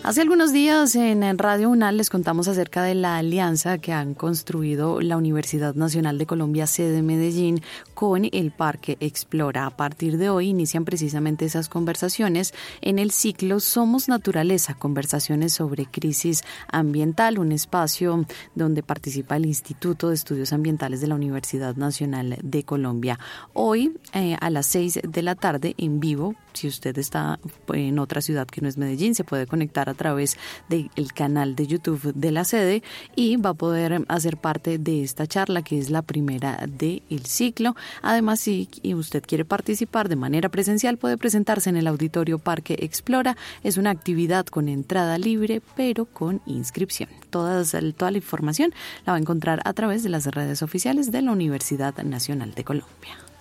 Hace algunos días en Radio UNAL les contamos acerca de la alianza que han construido la Universidad Nacional de Colombia, sede Medellín, con el Parque Explora. A partir de hoy inician precisamente esas conversaciones en el ciclo Somos Naturaleza, conversaciones sobre crisis ambiental, un espacio donde participa el Instituto de Estudios Ambientales de la Universidad Nacional de Colombia. Hoy a las 6 de la tarde en vivo, si usted está en otra ciudad que no es Medellín, se puede conectar a través del canal de YouTube de la sede y va a poder hacer parte de esta charla, que es la primera del ciclo. Además, si usted quiere participar de manera presencial, puede presentarse en el Auditorio Parque Explora. Es una actividad con entrada libre, pero con inscripción. Toda la información la va a encontrar a través de las redes oficiales de la Universidad Nacional de Colombia.